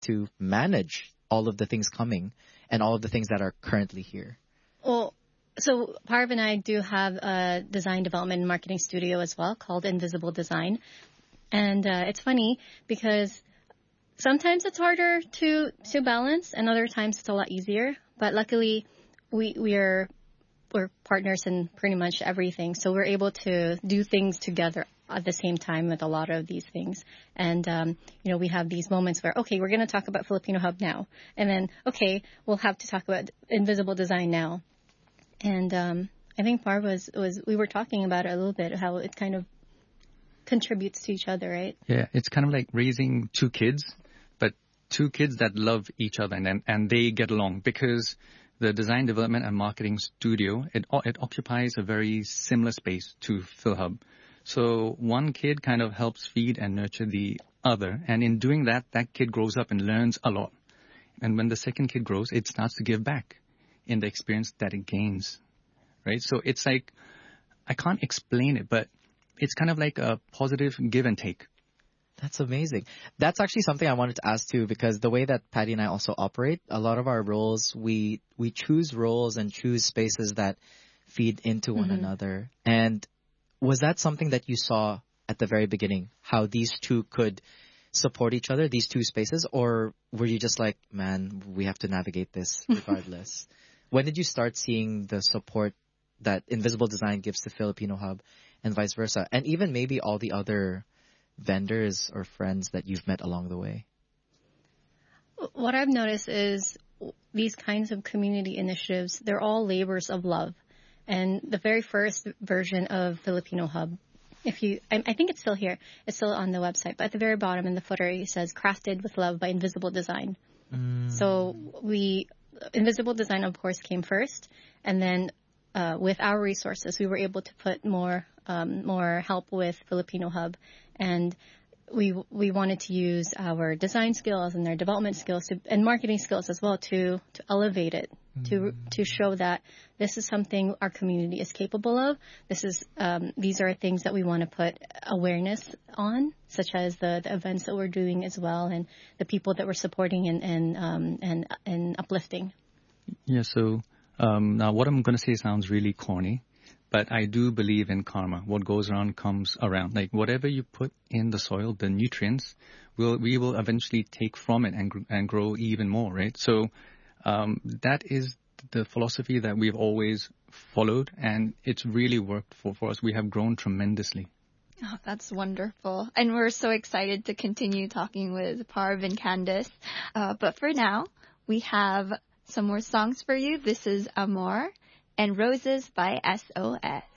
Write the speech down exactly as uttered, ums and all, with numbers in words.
to manage all of the things coming and all of the things that are currently here? Well, so Parv and I do have a design development and marketing studio as well called Invisible Design. And uh, it's funny because sometimes it's harder to to balance and other times it's a lot easier. But luckily, we we are we're partners in pretty much everything. So we're able to do things together at the same time with a lot of these things. And, um, you know, we have these moments where, okay, we're going to talk about Filipino Hub now. And then, okay, we'll have to talk about Invisible Design now. And um, I think Parv was, was, we were talking about it a little bit, how it kind of contributes to each other, right? Yeah, it's kind of like raising two kids, but two kids that love each other and and they get along because the design development and marketing studio, it it occupies a very similar space to PhilHub. So one kid kind of helps feed and nurture the other. And in doing that, that kid grows up and learns a lot. And when the second kid grows, it starts to give back in the experience that it gains, right? So it's like, I can't explain it, but it's kind of like a positive give and take. That's amazing. That's actually something I wanted to ask too, because the way that Patty and I also operate, a lot of our roles, we we choose roles and choose spaces that feed into one Mm-hmm. another. And was that something that you saw at the very beginning, how these two could support each other, these two spaces? Or were you just like, man, we have to navigate this regardless? When did you start seeing the support that Invisible Design gives to Filipino Hub and vice versa? And even maybe all the other vendors or friends that you've met along the way? What I've noticed is these kinds of community initiatives, they're all labors of love. And the very first version of Filipino Hub, if you, I, I think it's still here, it's still on the website, but at the very bottom in the footer, it says crafted with love by Invisible Design. Mm. So we, Invisible Design, of course, came first. And then uh, with our resources, we were able to put more, um, more help with Filipino Hub. And we we wanted to use our design skills and their development skills to, and marketing skills as well to, to elevate it, mm. to to show that this is something our community is capable of. This is um, these are things that we want to put awareness on, such as the, the events that we're doing as well, and the people that we're supporting and and um, and, and uplifting. Yeah. So um, now what I'm going to say sounds really corny. But I do believe in karma. What goes around comes around. Like whatever you put in the soil, the nutrients, will we will eventually take from it and and grow even more, right? So um, that is the philosophy that we've always followed, and it's really worked for, for us. We have grown tremendously. Oh, that's wonderful. And we're so excited to continue talking with Parv and Candice. Uh, but for now, we have some more songs for you. This is Amor and Roses by S O S.